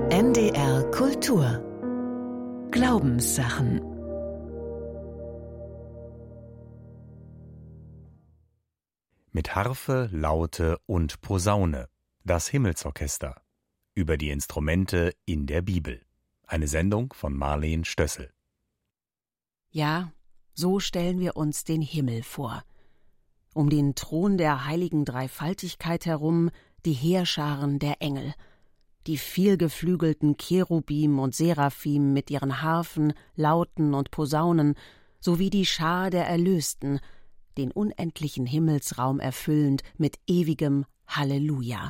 NDR Kultur Glaubenssachen. Mit Harfe, Laute und Posaune. Das Himmelsorchester. Über die Instrumente in der Bibel. Eine Sendung von Marleen Stössel. Ja, so stellen wir uns den Himmel vor. Um den Thron der heiligen Dreifaltigkeit herum die Heerscharen der Engel, die vielgeflügelten Cherubim und Seraphim mit ihren Harfen, Lauten und Posaunen, sowie die Schar der Erlösten, den unendlichen Himmelsraum erfüllend mit ewigem Halleluja.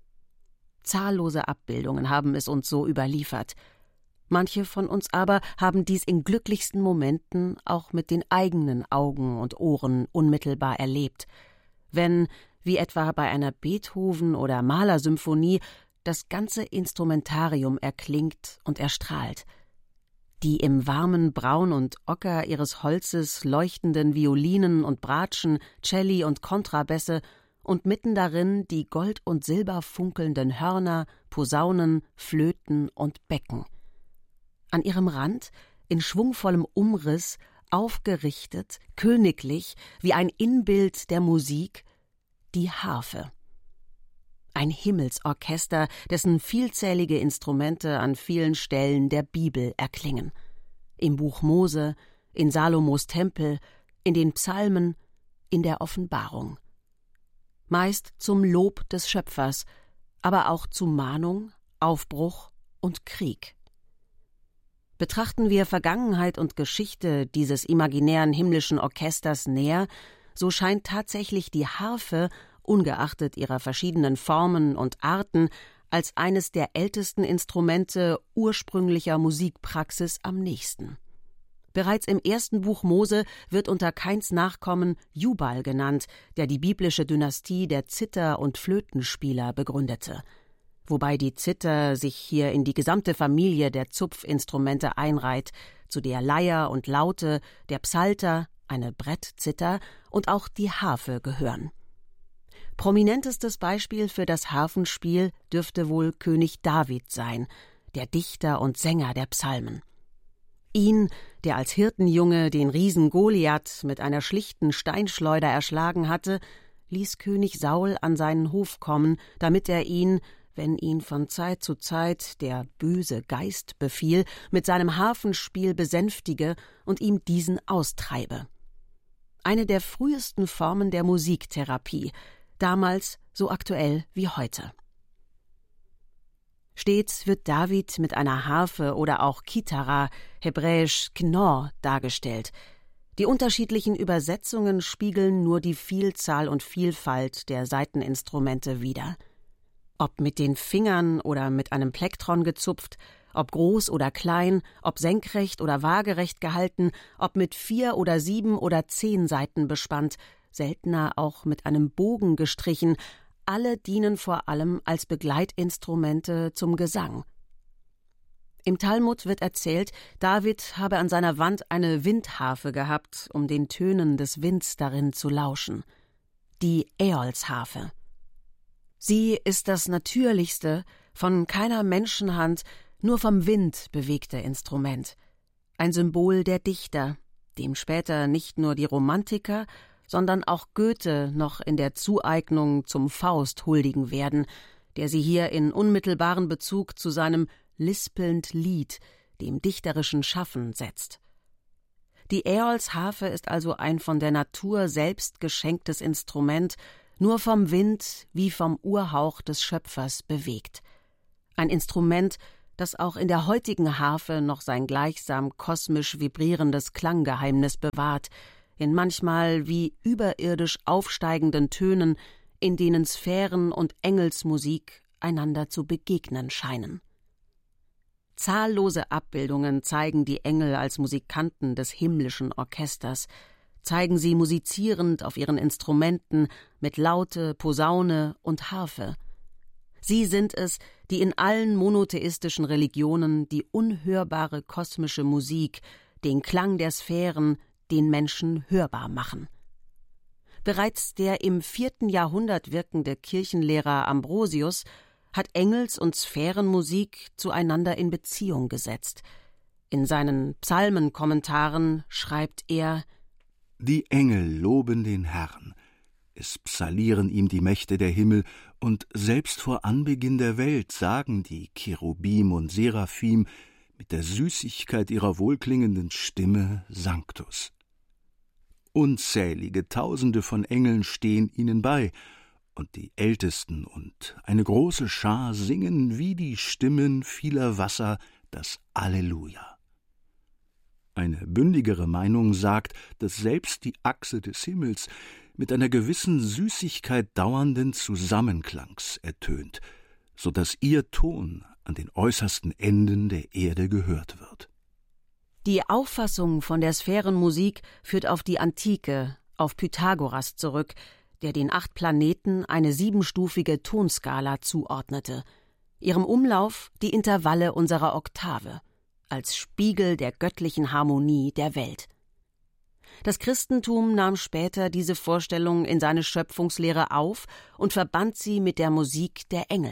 Zahllose Abbildungen haben es uns so überliefert. Manche von uns aber haben dies in glücklichsten Momenten auch mit den eigenen Augen und Ohren unmittelbar erlebt, wenn, wie etwa bei einer Beethoven- oder Mahler-Symphonie, das ganze Instrumentarium erklingt und erstrahlt. Die im warmen Braun und Ocker ihres Holzes leuchtenden Violinen und Bratschen, Celli und Kontrabässe und mitten darin die gold- und silberfunkelnden Hörner, Posaunen, Flöten und Becken. An ihrem Rand, in schwungvollem Umriss, aufgerichtet, königlich, wie ein Inbild der Musik, die Harfe. Ein Himmelsorchester, dessen vielzählige Instrumente an vielen Stellen der Bibel erklingen. Im Buch Mose, in Salomos Tempel, in den Psalmen, in der Offenbarung. Meist zum Lob des Schöpfers, aber auch zu Mahnung, Aufbruch und Krieg. Betrachten wir Vergangenheit und Geschichte dieses imaginären himmlischen Orchesters näher, so scheint tatsächlich die Harfe, ungeachtet ihrer verschiedenen Formen und Arten, als eines der ältesten Instrumente ursprünglicher Musikpraxis am nächsten. Bereits im ersten Buch Mose wird unter Kains Nachkommen Jubal genannt, der die biblische Dynastie der Zither- und Flötenspieler begründete. Wobei die Zither sich hier in die gesamte Familie der Zupfinstrumente einreiht, zu der Leier und Laute, der Psalter, eine Brettzither und auch die Harfe gehören. Prominentestes Beispiel für das Harfenspiel dürfte wohl König David sein, der Dichter und Sänger der Psalmen. Ihn, der als Hirtenjunge den Riesen Goliath mit einer schlichten Steinschleuder erschlagen hatte, ließ König Saul an seinen Hof kommen, damit er ihn, wenn ihn von Zeit zu Zeit der böse Geist befiel, mit seinem Harfenspiel besänftige und ihm diesen austreibe. Eine der frühesten Formen der Musiktherapie, damals so aktuell wie heute. Stets wird David mit einer Harfe oder auch Kithara, hebräisch Knorr, dargestellt. Die unterschiedlichen Übersetzungen spiegeln nur die Vielzahl und Vielfalt der Saiteninstrumente wider. Ob mit den Fingern oder mit einem Plektron gezupft, ob groß oder klein, ob senkrecht oder waagerecht gehalten, ob mit 4 oder 7 oder 10 Saiten bespannt, seltener auch mit einem Bogen gestrichen, alle dienen vor allem als Begleitinstrumente zum Gesang. Im Talmud wird erzählt, David habe an seiner Wand eine Windharfe gehabt, um den Tönen des Winds darin zu lauschen. Die Äolsharfe. Sie ist das natürlichste, von keiner Menschenhand, nur vom Wind bewegte Instrument. Ein Symbol der Dichter, dem später nicht nur die Romantiker, sondern auch Goethe noch in der Zueignung zum Faust huldigen werden, der sie hier in unmittelbaren Bezug zu seinem lispelnd Lied, dem dichterischen Schaffen, setzt. Die Äolsharfe ist also ein von der Natur selbst geschenktes Instrument, nur vom Wind wie vom Urhauch des Schöpfers bewegt. Ein Instrument, das auch in der heutigen Harfe noch sein gleichsam kosmisch vibrierendes Klanggeheimnis bewahrt, in manchmal wie überirdisch aufsteigenden Tönen, in denen Sphären und Engelsmusik einander zu begegnen scheinen. Zahllose Abbildungen zeigen die Engel als Musikanten des himmlischen Orchesters, zeigen sie musizierend auf ihren Instrumenten mit Laute, Posaune und Harfe. Sie sind es, die in allen monotheistischen Religionen die unhörbare kosmische Musik, den Klang der Sphären, den Menschen hörbar machen. Bereits der im 4. Jahrhundert wirkende Kirchenlehrer Ambrosius hat Engels- und Sphärenmusik zueinander in Beziehung gesetzt. In seinen Psalmenkommentaren schreibt er: Die Engel loben den Herrn, es psallieren ihm die Mächte der Himmel, und selbst vor Anbeginn der Welt sagen die Cherubim und Seraphim mit der Süßigkeit ihrer wohlklingenden Stimme Sanctus. Unzählige Tausende von Engeln stehen ihnen bei, und die Ältesten und eine große Schar singen wie die Stimmen vieler Wasser das Alleluja. Eine bündigere Meinung sagt, dass selbst die Achse des Himmels mit einer gewissen Süßigkeit dauernden Zusammenklangs ertönt, so dass ihr Ton an den äußersten Enden der Erde gehört wird. Die Auffassung von der Sphärenmusik führt auf die Antike, auf Pythagoras zurück, der den 8 Planeten eine 7-stufige Tonskala zuordnete, ihrem Umlauf die Intervalle unserer Oktave, als Spiegel der göttlichen Harmonie der Welt. Das Christentum nahm später diese Vorstellung in seine Schöpfungslehre auf und verband sie mit der Musik der Engel.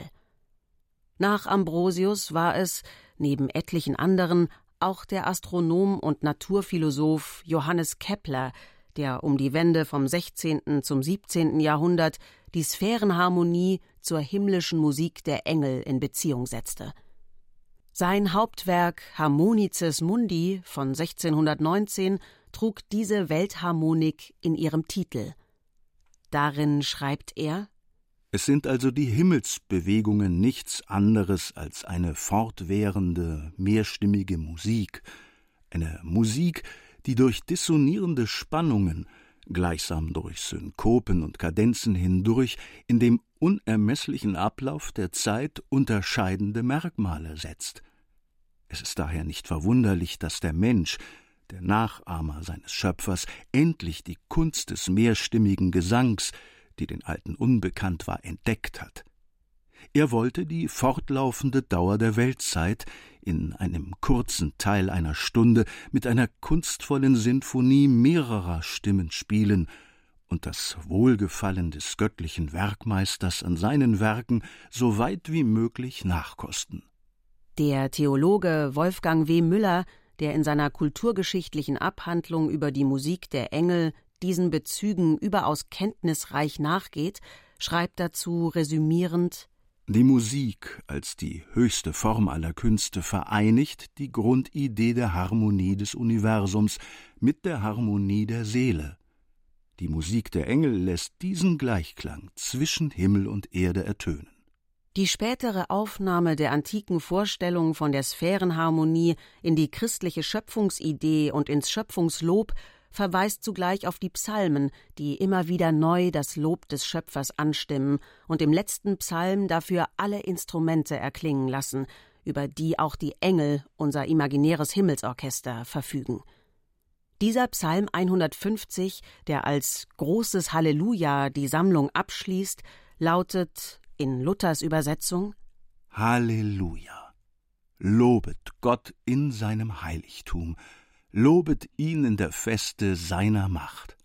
Nach Ambrosius war es, neben etlichen anderen, auch der Astronom und Naturphilosoph Johannes Kepler, der um die Wende vom 16. zum 17. Jahrhundert die Sphärenharmonie zur himmlischen Musik der Engel in Beziehung setzte. Sein Hauptwerk Harmonices Mundi von 1619 trug diese Weltharmonik in ihrem Titel. Darin schreibt er: Es sind also die Himmelsbewegungen nichts anderes als eine fortwährende, mehrstimmige Musik, eine Musik, die durch dissonierende Spannungen, gleichsam durch Synkopen und Kadenzen hindurch, in dem unermesslichen Ablauf der Zeit unterscheidende Merkmale setzt. Es ist daher nicht verwunderlich, dass der Mensch, der Nachahmer seines Schöpfers, endlich die Kunst des mehrstimmigen Gesangs, die den Alten unbekannt war, entdeckt hat. Er wollte die fortlaufende Dauer der Weltzeit in einem kurzen Teil einer Stunde mit einer kunstvollen Sinfonie mehrerer Stimmen spielen und das Wohlgefallen des göttlichen Werkmeisters an seinen Werken so weit wie möglich nachkosten. Der Theologe Wolfgang W. Müller, der in seiner kulturgeschichtlichen Abhandlung über die Musik der Engel diesen Bezügen überaus kenntnisreich nachgeht, schreibt dazu resümierend: Die Musik als die höchste Form aller Künste vereinigt die Grundidee der Harmonie des Universums mit der Harmonie der Seele. Die Musik der Engel lässt diesen Gleichklang zwischen Himmel und Erde ertönen. Die spätere Aufnahme der antiken Vorstellung von der Sphärenharmonie in die christliche Schöpfungsidee und ins Schöpfungslob verweist zugleich auf die Psalmen, die immer wieder neu das Lob des Schöpfers anstimmen und im letzten Psalm dafür alle Instrumente erklingen lassen, über die auch die Engel, unser imaginäres Himmelsorchester, verfügen. Dieser Psalm 150, der als großes Halleluja die Sammlung abschließt, lautet in Luthers Übersetzung: Halleluja! Lobet Gott in seinem Heiligtum, lobet ihn in der Feste seiner Macht.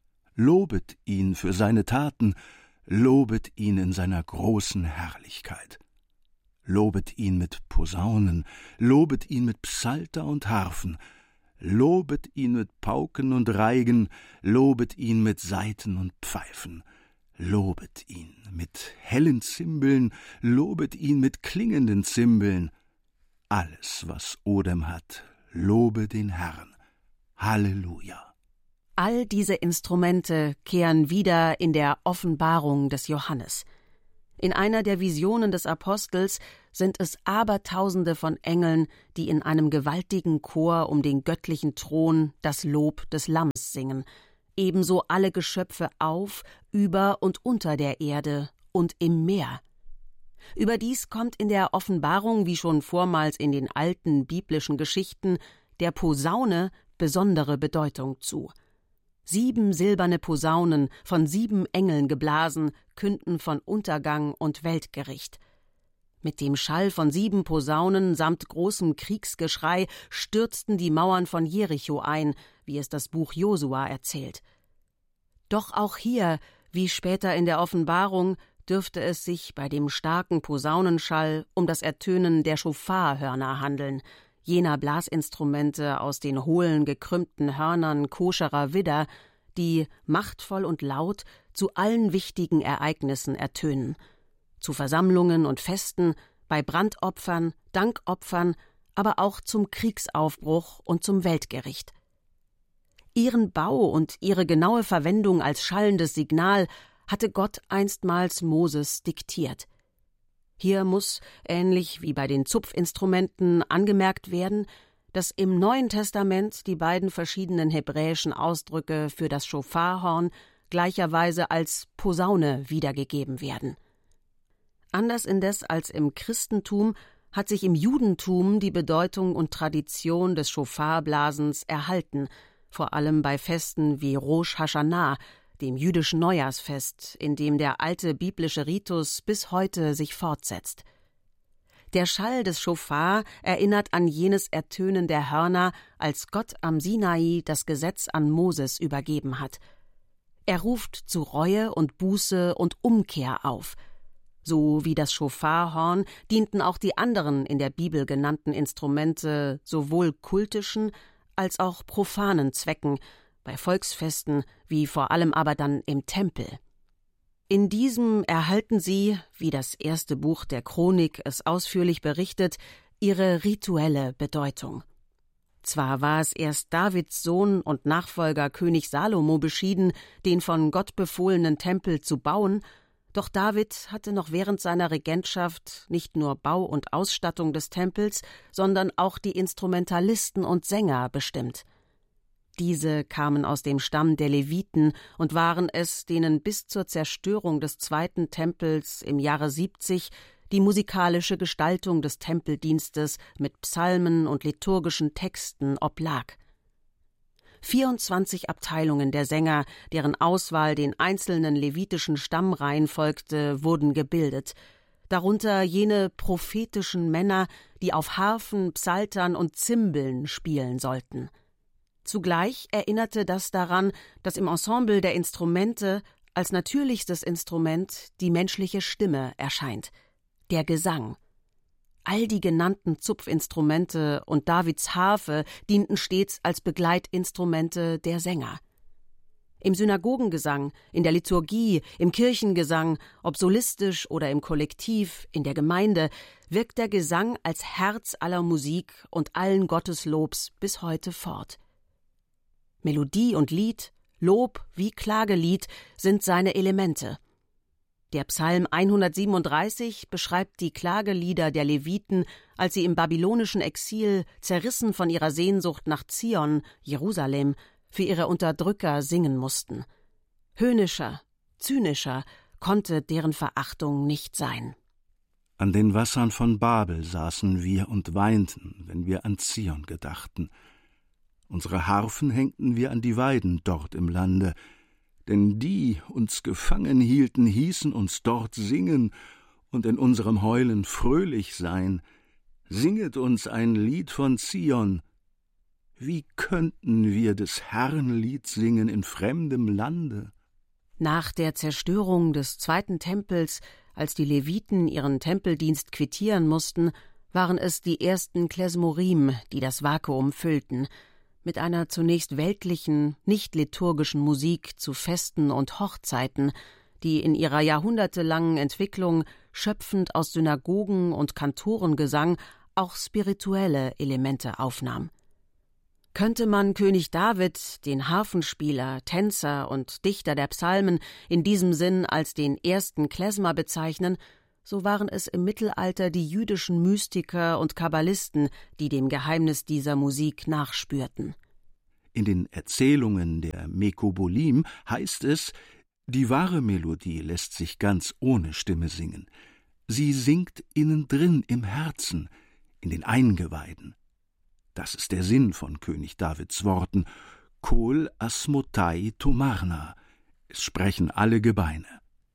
Lobet ihn für seine Taten, lobet ihn in seiner großen Herrlichkeit. Lobet ihn mit Posaunen, lobet ihn mit Psalter und Harfen, lobet ihn mit Pauken und Reigen, lobet ihn mit Saiten und Pfeifen, lobet ihn mit hellen Zimbeln, lobet ihn mit klingenden Zimbeln. Alles, was Odem hat, lobe den Herrn. Halleluja. All diese Instrumente kehren wieder in der Offenbarung des Johannes. In einer der Visionen des Apostels sind es Abertausende von Engeln, die in einem gewaltigen Chor um den göttlichen Thron das Lob des Lamms singen, ebenso alle Geschöpfe auf, über und unter der Erde und im Meer. Überdies kommt in der Offenbarung, wie schon vormals in den alten biblischen Geschichten, der Posaune besondere Bedeutung zu. 7 silberne Posaunen, von 7 Engeln geblasen, künden von Untergang und Weltgericht. Mit dem Schall von 7 Posaunen samt großem Kriegsgeschrei stürzten die Mauern von Jericho ein, wie es das Buch Josua erzählt. Doch auch hier, wie später in der Offenbarung, dürfte es sich bei dem starken Posaunenschall um das Ertönen der Schofarhörner handeln, jener Blasinstrumente aus den hohlen, gekrümmten Hörnern koscherer Widder, die machtvoll und laut zu allen wichtigen Ereignissen ertönen, zu Versammlungen und Festen, bei Brandopfern, Dankopfern, aber auch zum Kriegsaufbruch und zum Weltgericht. Ihren Bau und ihre genaue Verwendung als schallendes Signal hatte Gott einstmals Moses diktiert. Hier muss, ähnlich wie bei den Zupfinstrumenten, angemerkt werden, dass im Neuen Testament die beiden verschiedenen hebräischen Ausdrücke für das Schofarhorn gleicherweise als Posaune wiedergegeben werden. Anders indes als im Christentum hat sich im Judentum die Bedeutung und Tradition des Schofarblasens erhalten, vor allem bei Festen wie Rosh Hashanah, dem jüdischen Neujahrsfest, in dem der alte biblische Ritus bis heute sich fortsetzt. Der Schall des Schofar erinnert an jenes Ertönen der Hörner, als Gott am Sinai das Gesetz an Moses übergeben hat. Er ruft zu Reue und Buße und Umkehr auf. So wie das Schofarhorn dienten auch die anderen in der Bibel genannten Instrumente sowohl kultischen als auch profanen Zwecken, bei Volksfesten wie vor allem aber dann im Tempel. In diesem erhalten sie, wie das erste Buch der Chronik es ausführlich berichtet, ihre rituelle Bedeutung. Zwar war es erst Davids Sohn und Nachfolger König Salomo beschieden, den von Gott befohlenen Tempel zu bauen, doch David hatte noch während seiner Regentschaft nicht nur Bau und Ausstattung des Tempels, sondern auch die Instrumentalisten und Sänger bestimmt. Diese kamen aus dem Stamm der Leviten und waren es, denen bis zur Zerstörung des zweiten Tempels im Jahre 70 die musikalische Gestaltung des Tempeldienstes mit Psalmen und liturgischen Texten oblag. 24 Abteilungen der Sänger, deren Auswahl den einzelnen levitischen Stammreihen folgte, wurden gebildet, darunter jene prophetischen Männer, die auf Harfen, Psaltern und Zimbeln spielen sollten. Zugleich erinnerte das daran, dass im Ensemble der Instrumente als natürlichstes Instrument die menschliche Stimme erscheint, der Gesang. All die genannten Zupfinstrumente und Davids Harfe dienten stets als Begleitinstrumente der Sänger. Im Synagogengesang, in der Liturgie, im Kirchengesang, ob solistisch oder im Kollektiv, in der Gemeinde, wirkt der Gesang als Herz aller Musik und allen Gotteslobs bis heute fort. Melodie und Lied, Lob wie Klagelied sind seine Elemente. Der Psalm 137 beschreibt die Klagelieder der Leviten, als sie im babylonischen Exil, zerrissen von ihrer Sehnsucht nach Zion, Jerusalem, für ihre Unterdrücker singen mussten. Höhnischer, zynischer konnte deren Verachtung nicht sein. An den Wassern von Babel saßen wir und weinten, wenn wir an Zion gedachten. Unsere Harfen hängten wir an die Weiden dort im Lande, denn die uns gefangen hielten, hießen uns dort singen und in unserem Heulen fröhlich sein. Singet uns ein Lied von Zion. Wie könnten wir des Herrn Lied singen in fremdem Lande? Nach der Zerstörung des zweiten Tempels, als die Leviten ihren Tempeldienst quittieren mussten, waren es die ersten Klezmorim, die das Vakuum füllten, mit einer zunächst weltlichen, nicht liturgischen Musik zu Festen und Hochzeiten, die in ihrer jahrhundertelangen Entwicklung, schöpfend aus Synagogen und Kantorengesang, auch spirituelle Elemente aufnahm. Könnte man König David, den Harfenspieler, Tänzer und Dichter der Psalmen, in diesem Sinn als den ersten Klezmer bezeichnen, so waren es im Mittelalter die jüdischen Mystiker und Kabbalisten, die dem Geheimnis dieser Musik nachspürten. In den Erzählungen der Mekobolim heißt es, die wahre Melodie lässt sich ganz ohne Stimme singen. Sie singt innen drin im Herzen, in den Eingeweiden. Das ist der Sinn von König Davids Worten, Kol asmotai tomarna, es sprechen alle Gebeine.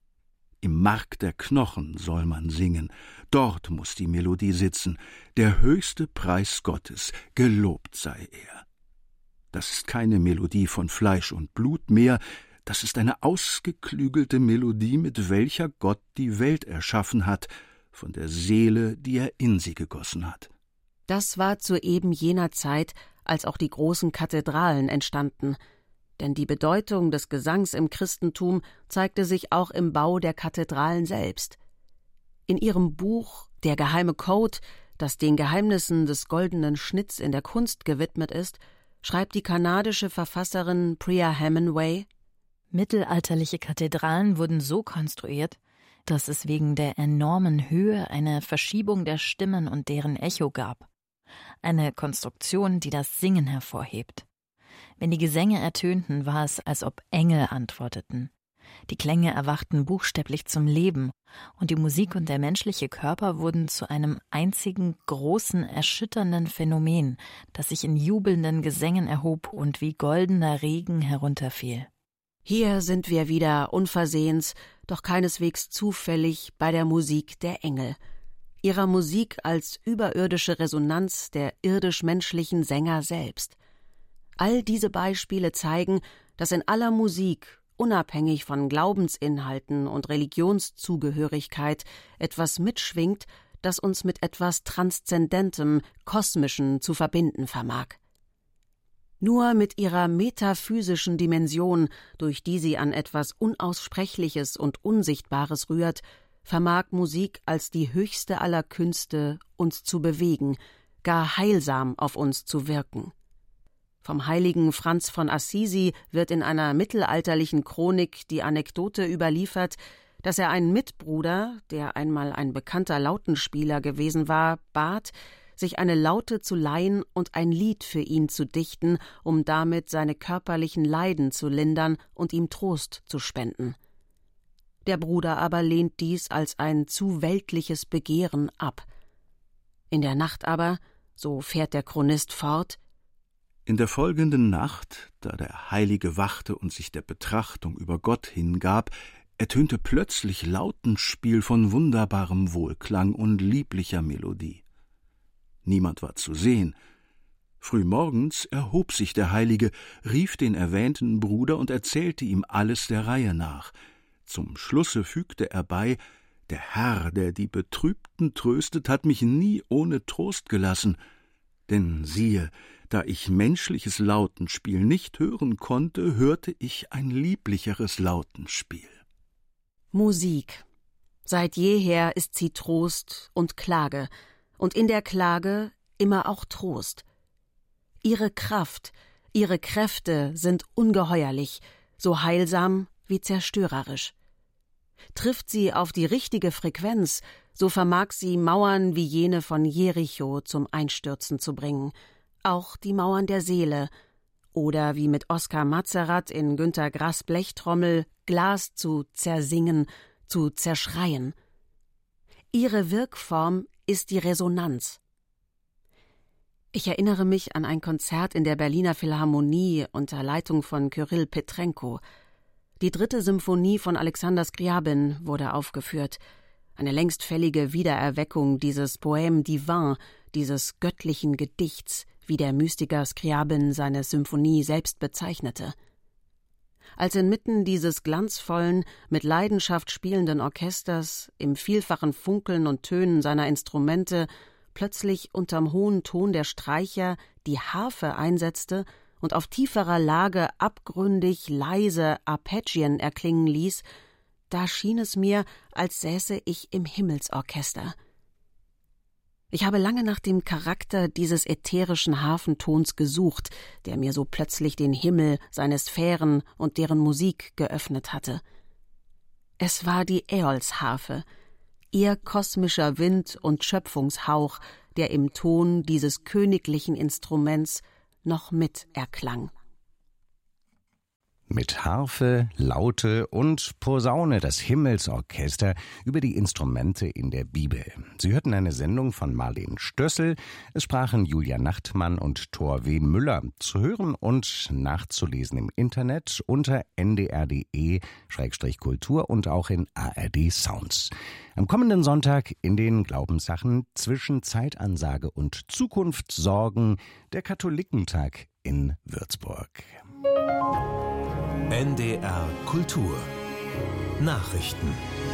Im Mark der Knochen soll man singen, dort muß die Melodie sitzen, der höchste Preis Gottes, gelobt sei er. Das ist keine Melodie von Fleisch und Blut mehr, das ist eine ausgeklügelte Melodie, mit welcher Gott die Welt erschaffen hat, von der Seele, die er in sie gegossen hat. Das war zu eben jener Zeit, als auch die großen Kathedralen entstanden. Denn die Bedeutung des Gesangs im Christentum zeigte sich auch im Bau der Kathedralen selbst. In ihrem Buch »Der geheime Code«, das den Geheimnissen des goldenen Schnitts in der Kunst gewidmet ist, schreibt die kanadische Verfasserin Priya Hemingway: Mittelalterliche Kathedralen wurden so konstruiert, dass es wegen der enormen Höhe eine Verschiebung der Stimmen und deren Echo gab. Eine Konstruktion, die das Singen hervorhebt. Wenn die Gesänge ertönten, war es, als ob Engel antworteten. Die Klänge erwachten buchstäblich zum Leben, und die Musik und der menschliche Körper wurden zu einem einzigen großen, erschütternden Phänomen, das sich in jubelnden Gesängen erhob und wie goldener Regen herunterfiel. Hier sind wir wieder unversehens, doch keineswegs zufällig bei der Musik der Engel. Ihrer Musik als überirdische Resonanz der irdisch-menschlichen Sänger selbst. All diese Beispiele zeigen, dass in aller Musik, unabhängig von Glaubensinhalten und Religionszugehörigkeit, etwas mitschwingt, das uns mit etwas Transzendentem, Kosmischem zu verbinden vermag. Nur mit ihrer metaphysischen Dimension, durch die sie an etwas Unaussprechliches und Unsichtbares rührt, vermag Musik als die höchste aller Künste uns zu bewegen, gar heilsam auf uns zu wirken. Vom heiligen Franz von Assisi wird in einer mittelalterlichen Chronik die Anekdote überliefert, dass er einen Mitbruder, der einmal ein bekannter Lautenspieler gewesen war, bat, sich eine Laute zu leihen und ein Lied für ihn zu dichten, um damit seine körperlichen Leiden zu lindern und ihm Trost zu spenden. Der Bruder aber lehnt dies als ein zu weltliches Begehren ab. In der Nacht aber, so fährt der Chronist fort: In der folgenden Nacht, da der Heilige wachte und sich der Betrachtung über Gott hingab, ertönte plötzlich Lautenspiel von wunderbarem Wohlklang und lieblicher Melodie. Niemand war zu sehen. Frühmorgens erhob sich der Heilige, rief den erwähnten Bruder und erzählte ihm alles der Reihe nach. Zum Schlusse fügte er bei: Der Herr, der die Betrübten tröstet, hat mich nie ohne Trost gelassen. Denn siehe, da ich menschliches Lautenspiel nicht hören konnte, hörte ich ein lieblicheres Lautenspiel. Musik. Seit jeher ist sie Trost und Klage, und in der Klage immer auch Trost. Ihre Kraft, ihre Kräfte sind ungeheuerlich, so heilsam wie zerstörerisch. Trifft sie auf die richtige Frequenz, so vermag sie Mauern wie jene von Jericho zum Einstürzen zu bringen, auch die Mauern der Seele, oder wie mit Oskar Matzerath in Günter Grass Blechtrommel Glas zu zersingen, zu zerschreien. Ihre Wirkform ist die Resonanz. Ich erinnere mich an ein Konzert in der Berliner Philharmonie unter Leitung von Kyrill Petrenko. Die 3. Symphonie von Alexander Scriabin wurde aufgeführt, eine längst fällige Wiedererweckung dieses Poème divin, dieses göttlichen Gedichts, wie der Mystiker Scriabin seine Symphonie selbst bezeichnete. Als inmitten dieses glanzvollen, mit Leidenschaft spielenden Orchesters, im vielfachen Funkeln und Tönen seiner Instrumente, plötzlich unterm hohen Ton der Streicher die Harfe einsetzte und auf tieferer Lage abgründig leise Arpeggien erklingen ließ, da schien es mir, als säße ich im Himmelsorchester. Ich habe lange nach dem Charakter dieses ätherischen Harfentons gesucht, der mir so plötzlich den Himmel, seine Sphären und deren Musik geöffnet hatte. Es war die Äolsharfe, ihr kosmischer Wind und Schöpfungshauch, der im Ton dieses königlichen Instruments noch mit erklang. Mit Harfe, Laute und Posaune das Himmelsorchester über die Instrumente in der Bibel. Sie hörten eine Sendung von Marleen Stössel. Es sprachen Julia Nachtmann und Thor W. Müller. Zu hören und nachzulesen im Internet unter ndr.de/kultur und auch in ARD Sounds. Am kommenden Sonntag in den Glaubenssachen zwischen Zeitansage und Zukunftssorgen der Katholikentag in Würzburg. NDR Kultur Nachrichten.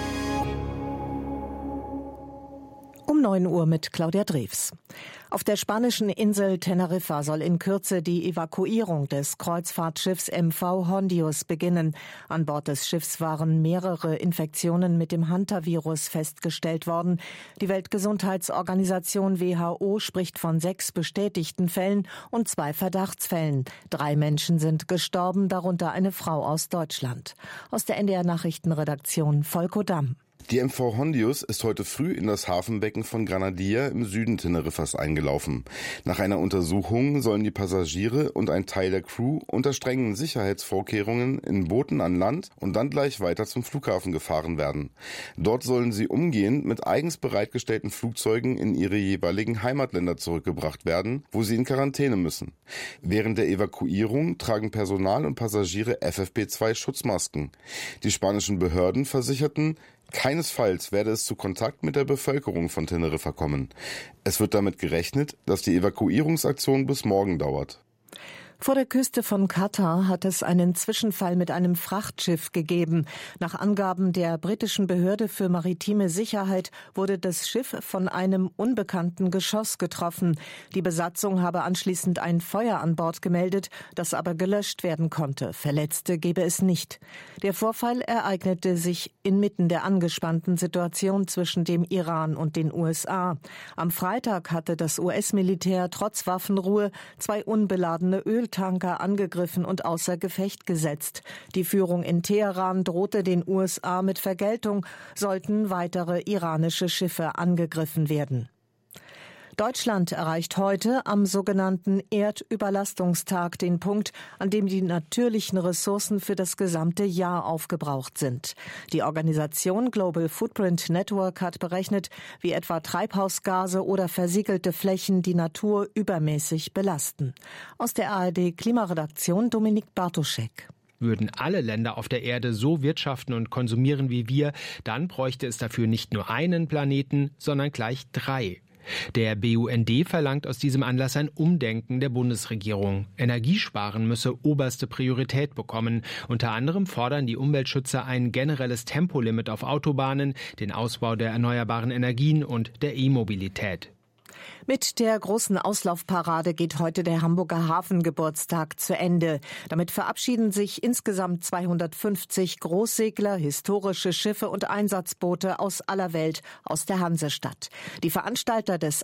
Um 9 Uhr mit Claudia Drews. Auf der spanischen Insel Teneriffa soll in Kürze die Evakuierung des Kreuzfahrtschiffs MV Hondius beginnen. An Bord des Schiffs waren mehrere Infektionen mit dem Hantavirus festgestellt worden. Die Weltgesundheitsorganisation WHO spricht von 6 bestätigten Fällen und 2 Verdachtsfällen. 3 Menschen sind gestorben, darunter eine Frau aus Deutschland. Aus der NDR Nachrichtenredaktion Volko Damm. Die MV Hondius ist heute früh in das Hafenbecken von Granadilla im Süden Teneriffas eingelaufen. Nach einer Untersuchung sollen die Passagiere und ein Teil der Crew unter strengen Sicherheitsvorkehrungen in Booten an Land und dann gleich weiter zum Flughafen gefahren werden. Dort sollen sie umgehend mit eigens bereitgestellten Flugzeugen in ihre jeweiligen Heimatländer zurückgebracht werden, wo sie in Quarantäne müssen. Während der Evakuierung tragen Personal und Passagiere FFP2-Schutzmasken. Die spanischen Behörden versicherten, keinesfalls werde es zu Kontakt mit der Bevölkerung von Teneriffa kommen. Es wird damit gerechnet, dass die Evakuierungsaktion bis morgen dauert. Vor der Küste von Katar hat es einen Zwischenfall mit einem Frachtschiff gegeben. Nach Angaben der britischen Behörde für maritime Sicherheit wurde das Schiff von einem unbekannten Geschoss getroffen. Die Besatzung habe anschließend ein Feuer an Bord gemeldet, das aber gelöscht werden konnte. Verletzte gebe es nicht. Der Vorfall ereignete sich inmitten der angespannten Situation zwischen dem Iran und den USA. Am Freitag hatte das US-Militär trotz Waffenruhe 2 unbeladene Öltanker angegriffen und außer Gefecht gesetzt. Die Führung in Teheran drohte den USA mit Vergeltung, sollten weitere iranische Schiffe angegriffen werden. Deutschland erreicht heute am sogenannten Erdüberlastungstag den Punkt, an dem die natürlichen Ressourcen für das gesamte Jahr aufgebraucht sind. Die Organisation Global Footprint Network hat berechnet, wie etwa Treibhausgase oder versiegelte Flächen die Natur übermäßig belasten. Aus der ARD-Klimaredaktion Dominik Bartoschek. Würden alle Länder auf der Erde so wirtschaften und konsumieren wie wir, dann bräuchte es dafür nicht nur einen Planeten, sondern gleich 3. Der BUND verlangt aus diesem Anlass ein Umdenken der Bundesregierung. Energiesparen müsse oberste Priorität bekommen. Unter anderem fordern die Umweltschützer ein generelles Tempolimit auf Autobahnen, den Ausbau der erneuerbaren Energien und der E-Mobilität. Mit der großen Auslaufparade geht heute der Hamburger Hafengeburtstag zu Ende. Damit verabschieden sich insgesamt 250 Großsegler, historische Schiffe und Einsatzboote aus aller Welt aus der Hansestadt. Die Veranstalter des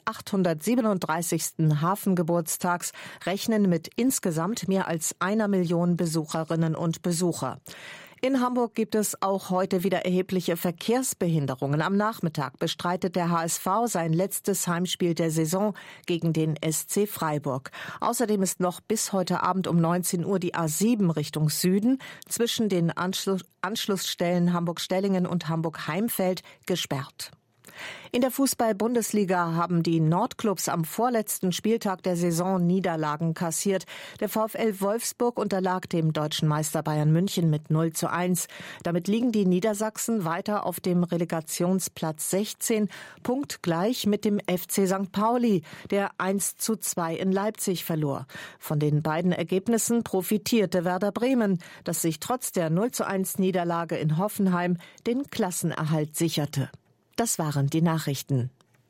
837. Hafengeburtstags rechnen mit insgesamt mehr als 1 Million Besucherinnen und Besucher. In Hamburg gibt es auch heute wieder erhebliche Verkehrsbehinderungen. Am Nachmittag bestreitet der HSV sein letztes Heimspiel der Saison gegen den SC Freiburg. Außerdem ist noch bis heute Abend um 19 Uhr die A7 Richtung Süden zwischen den Anschlussstellen Hamburg-Stellingen und Hamburg-Heimfeld gesperrt. In der Fußball-Bundesliga haben die Nordclubs am vorletzten Spieltag der Saison Niederlagen kassiert. Der VfL Wolfsburg unterlag dem deutschen Meister Bayern München mit 0:1. Damit liegen die Niedersachsen weiter auf dem Relegationsplatz 16, punktgleich mit dem FC St. Pauli, der 1:2 in Leipzig verlor. Von den beiden Ergebnissen profitierte Werder Bremen, das sich trotz der 0:1 Niederlage in Hoffenheim den Klassenerhalt sicherte. Das waren die Nachrichten.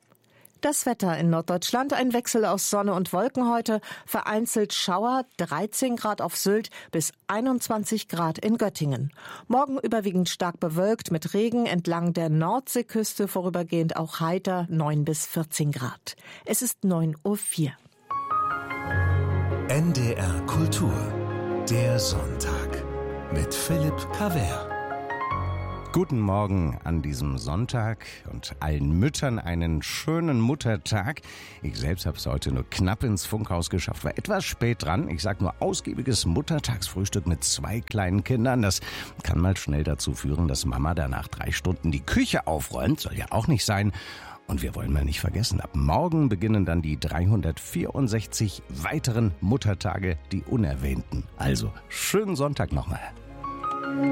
Das Wetter in Norddeutschland, ein Wechsel aus Sonne und Wolken heute, vereinzelt Schauer, 13 Grad auf Sylt bis 21 Grad in Göttingen. Morgen überwiegend stark bewölkt mit Regen, entlang der Nordseeküste vorübergehend auch heiter, 9 bis 14 Grad. Es ist 9:04 Uhr. NDR Kultur, der Sonntag mit Philipp Cavert. Guten Morgen an diesem Sonntag und allen Müttern einen schönen Muttertag. Ich selbst habe es heute nur knapp ins Funkhaus geschafft, war etwas spät dran. Ich sag nur ausgiebiges Muttertagsfrühstück mit 2 kleinen Kindern. Das kann mal schnell dazu führen, dass Mama danach 3 Stunden die Küche aufräumt. Soll ja auch nicht sein. Und wir wollen mal nicht vergessen, ab morgen beginnen dann die 364 weiteren Muttertage, die unerwähnten. Also, schönen Sonntag nochmal.